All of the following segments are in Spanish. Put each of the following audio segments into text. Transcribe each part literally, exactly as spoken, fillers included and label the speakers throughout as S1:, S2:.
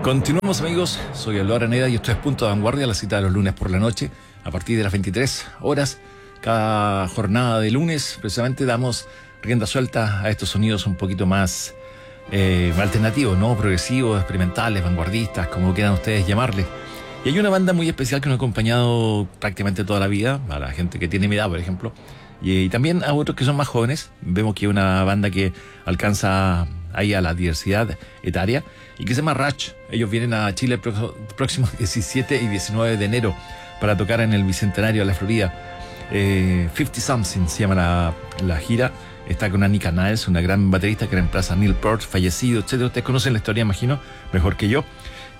S1: Continuamos, amigos, soy Aldo Araneda y esto es Punto de Vanguardia, la cita de los lunes por la noche a partir de las veintitrés horas. Cada jornada de lunes precisamente damos rienda suelta a estos sonidos un poquito más eh, alternativos, ¿no? Progresivos, experimentales, vanguardistas, como quieran ustedes llamarles. Y hay una banda muy especial que nos ha acompañado prácticamente toda la vida, a la gente que tiene mi edad, por ejemplo, y, y también a otros que son más jóvenes. Vemos que es una banda que alcanza ahí a la diversidad etaria y que se llama Ratch. Ellos vienen a Chile el próximo diecisiete y diecinueve de enero para tocar en el Bicentenario de la Florida. eh, cincuenta Something se llama la, la gira. Está con Annika Niles, una gran baterista que reemplaza a Neil Peart, fallecido, etcétera. Ustedes conocen la historia, imagino, mejor que yo.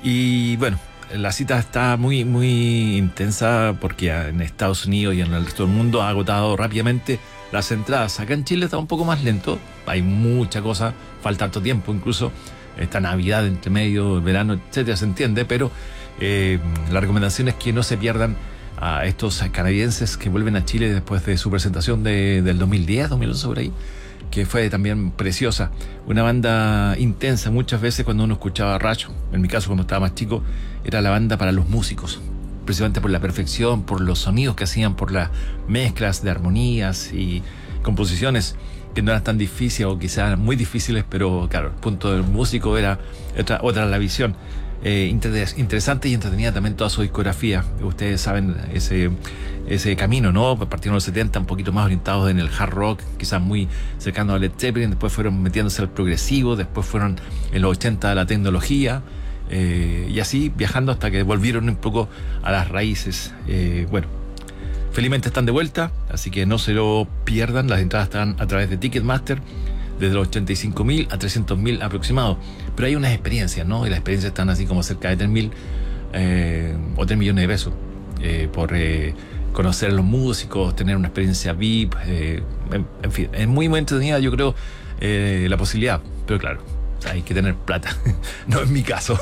S1: Y bueno, la cita está muy, muy intensa porque en Estados Unidos y en el resto del mundo ha agotado rápidamente las entradas. Acá en Chile está un poco más lento, hay mucha cosa, falta harto tiempo, incluso esta Navidad entre medio, el verano, etcétera, se entiende, pero eh, la recomendación es que no se pierdan a estos canadienses que vuelven a Chile después de su presentación de, del dos mil diez, dos mil once por ahí, que fue también preciosa. Una banda intensa. Muchas veces cuando uno escuchaba a Ratch, en mi caso cuando estaba más chico, era la banda para los músicos, precisamente por la perfección, por los sonidos que hacían, por las mezclas de armonías y composiciones que no eran tan difíciles o quizás muy difíciles, pero claro, el punto del músico era otra, otra la visión. Eh, interesante y entretenida también toda su discografía. Ustedes saben ese, ese camino, ¿no? Partieron en los setenta, un poquito más orientados en el hard rock, quizás muy cercano a Led Zeppelin, después fueron metiéndose al progresivo, después fueron en los ochenta a la tecnología, eh, y así viajando hasta que volvieron un poco a las raíces. Eh, bueno, felizmente están de vuelta, así que no se lo pierdan. Las entradas están a través de Ticketmaster, desde los ochenta y cinco mil a trescientos mil aproximado. Pero hay unas experiencias, ¿no? Y las experiencias están así como cerca de tres mil eh, o tres millones de pesos eh, por eh, conocer a los músicos, tener una experiencia V I P. Eh, en, en fin, es muy, muy entretenida, yo creo, eh, la posibilidad. Pero claro, hay que tener plata. No es mi caso.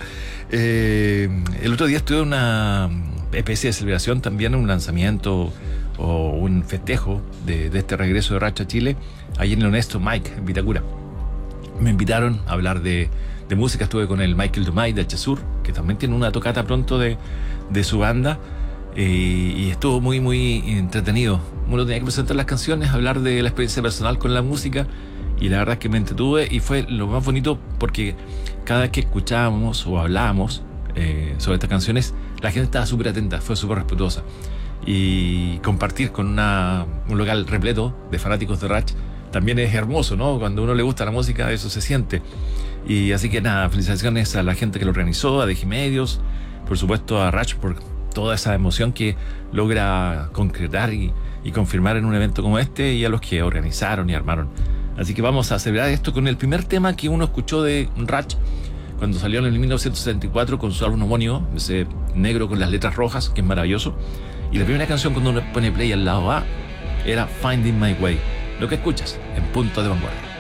S1: eh, el otro día estuve en una especie de celebración también, un lanzamiento o un festejo de, de este regreso de Ratch a Chile, ahí en el Honesto Mike, en Vitacura. Me invitaron a hablar de, de música. Estuve con el Michael Dumais de Chesur, que también tiene una tocata pronto de, de su banda, eh, y estuvo muy, muy entretenido. Uno tenía que presentar las canciones, hablar de la experiencia personal con la música, y la verdad es que me entretuve y fue lo más bonito porque cada vez que escuchábamos o hablábamos eh, sobre estas canciones, la gente estaba súper atenta, fue súper respetuosa. Y compartir con una, un local repleto de fanáticos de Ratch también es hermoso, ¿no? Cuando a uno le gusta la música, eso se siente. Y así que nada, felicitaciones a la gente que lo organizó, a Digimedios, por supuesto a Ratch por toda esa emoción que logra concretar y, y confirmar en un evento como este, y a los que organizaron y armaron. Así que vamos a celebrar esto con el primer tema que uno escuchó de Ratch cuando salió en el mil novecientos setenta y cuatro con su álbum homónimo, ese negro con las letras rojas, que es maravilloso. Y la primera canción cuando uno pone play al lado A era Finding My Way. Lo que escuchas en Punto de Vanguardia.